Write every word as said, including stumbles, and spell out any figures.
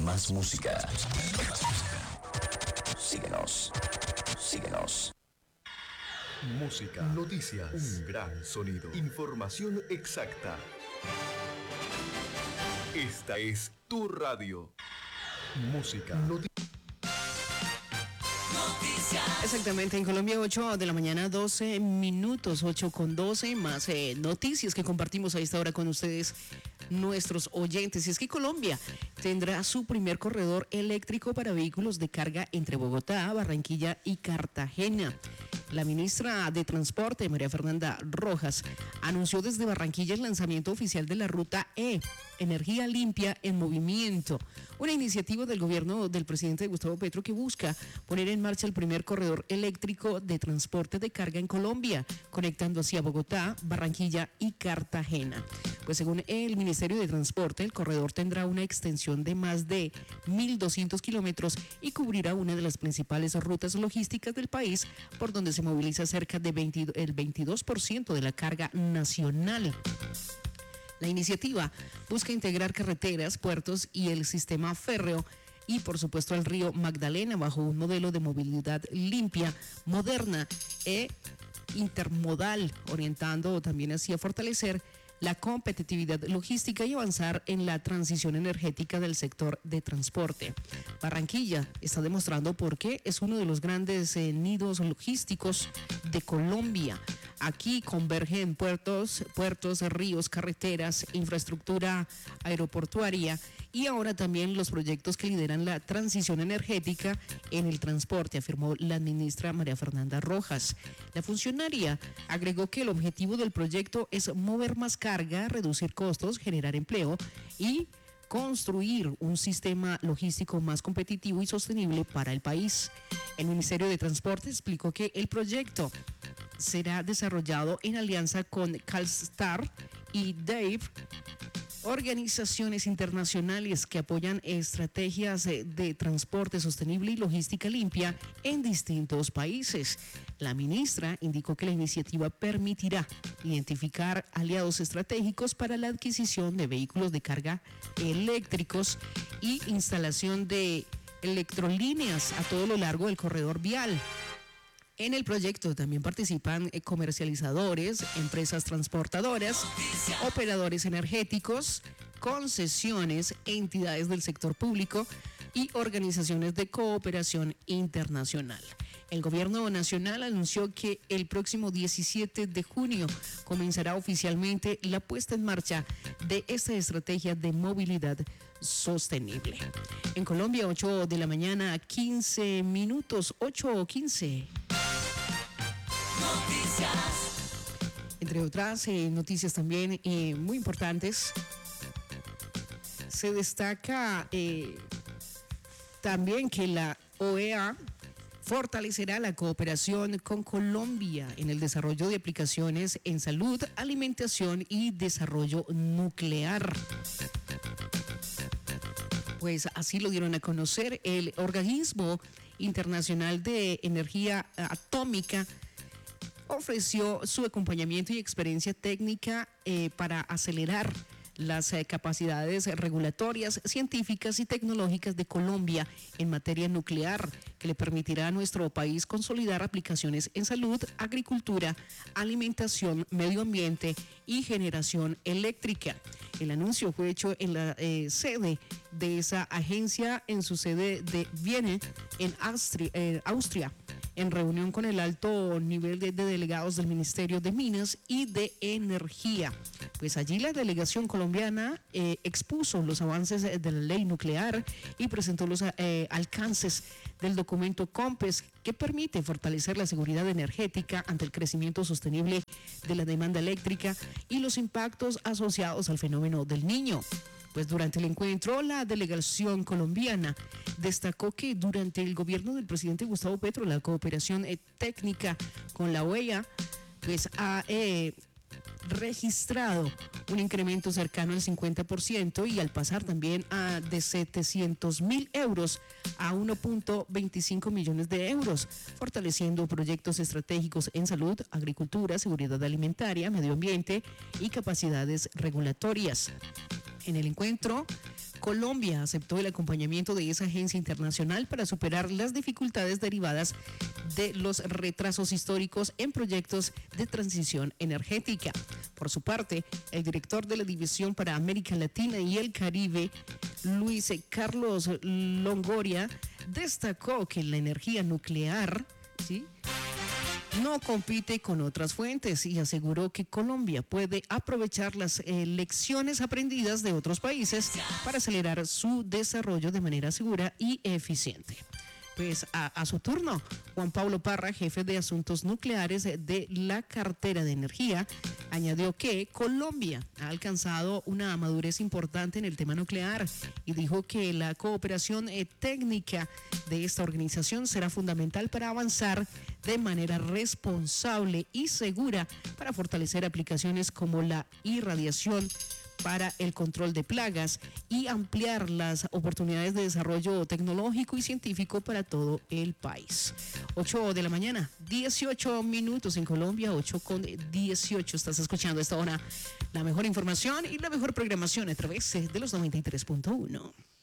Más música. Síguenos. Síguenos. Música, noticias, un gran sonido, información exacta. Esta es tu radio. Música, noticias. Exactamente, en Colombia, ocho de la mañana, doce minutos, ocho con doce, más eh, noticias que compartimos a esta hora con ustedes, nuestros oyentes. Y es que Colombia tendrá su primer corredor eléctrico para vehículos de carga entre Bogotá, Barranquilla y Cartagena. La ministra de Transporte, María Fernanda Rojas, anunció desde Barranquilla el lanzamiento oficial de la Ruta E, Energía Limpia en Movimiento, una iniciativa del gobierno del presidente Gustavo Petro que busca poner en marcha el primer corredor eléctrico de transporte de carga en Colombia, conectando así a Bogotá, Barranquilla y Cartagena. Pues según el Ministerio de Transporte, el corredor tendrá una extensión de más de mil doscientos kilómetros y cubrirá una de las principales rutas logísticas del país, por donde se moviliza cerca del veintidós por ciento de la carga nacional. La iniciativa busca integrar carreteras, puertos y el sistema férreo y, por supuesto, el río Magdalena bajo un modelo de movilidad limpia, moderna e intermodal, orientando también hacia fortalecer la competitividad logística y avanzar en la transición energética del sector de transporte. Barranquilla está demostrando por qué es uno de los grandes eh, nidos logísticos de Colombia. Aquí convergen puertos, puertos, ríos, carreteras, infraestructura aeroportuaria y ahora también los proyectos que lideran la transición energética en el transporte, afirmó la ministra María Fernanda Rojas. La funcionaria agregó que el objetivo del proyecto es mover más carga, reducir costos, generar empleo y construir un sistema logístico más competitivo y sostenible para el país. El Ministerio de Transporte explicó que el proyecto será desarrollado en alianza con Calstar y Dave, organizaciones internacionales que apoyan estrategias de transporte sostenible y logística limpia en distintos países. La ministra indicó que la iniciativa permitirá identificar aliados estratégicos para la adquisición de vehículos de carga eléctricos y instalación de electrolíneas a todo lo largo del corredor vial. En el proyecto también participan comercializadores, empresas transportadoras, operadores energéticos, concesiones, entidades del sector público y organizaciones de cooperación internacional. El gobierno nacional anunció que el próximo diecisiete de junio comenzará oficialmente la puesta en marcha de esta estrategia de movilidad sostenible. En Colombia, ocho de la mañana, quince minutos, ocho o quince. Noticias. Entre otras eh, noticias también eh, muy importantes, se destaca eh, también que la O E A fortalecerá la cooperación con Colombia en el desarrollo de aplicaciones en salud, alimentación y desarrollo nuclear. Pues así lo dieron a conocer el Organismo Internacional de Energía Atómica. Ofreció su acompañamiento y experiencia técnica eh, para acelerar las eh, capacidades regulatorias, científicas y tecnológicas de Colombia en materia nuclear, que le permitirá a nuestro país consolidar aplicaciones en salud, agricultura, alimentación, medio ambiente y generación eléctrica. El anuncio fue hecho en la eh, sede de esa agencia, en su sede de Viena, en Austria, eh, Austria, en reunión con el alto nivel de, de delegados del Ministerio de Minas y de Energía. Pues allí la delegación colombiana eh, expuso los avances de la ley nuclear y presentó los eh, alcances del documento COMPES, que permite fortalecer la seguridad energética ante el crecimiento sostenible de la demanda eléctrica y los impactos asociados al fenómeno del Niño. Pues durante el encuentro, la delegación colombiana destacó que durante el gobierno del presidente Gustavo Petro, la cooperación eh, técnica con la O E A pues ha eh, registrado un incremento cercano al cincuenta por ciento y al pasar también a de setecientos mil euros a uno punto veinticinco millones de euros, fortaleciendo proyectos estratégicos en salud, agricultura, seguridad alimentaria, medio ambiente y capacidades regulatorias. En el encuentro Colombia aceptó el acompañamiento de esa agencia internacional para superar las dificultades derivadas de los retrasos históricos en proyectos de transición energética. Por su parte, el director de la División para América Latina y el Caribe, Luis Carlos Longoria, destacó que la energía nuclear, ¿sí?, no compite con otras fuentes y aseguró que Colombia puede aprovechar las eh, lecciones aprendidas de otros países para acelerar su desarrollo de manera segura y eficiente. Pues a, a su turno, Juan Pablo Parra, jefe de asuntos nucleares de la cartera de energía, añadió que Colombia ha alcanzado una madurez importante en el tema nuclear y dijo que la cooperación eh, técnica de esta organización será fundamental para avanzar de manera responsable y segura para fortalecer aplicaciones como la irradiación para el control de plagas y ampliar las oportunidades de desarrollo tecnológico y científico para todo el país. ocho de la mañana, dieciocho minutos en Colombia, ocho con dieciocho. Estás escuchando a esta hora la mejor información y la mejor programación a través de los noventa y tres punto uno.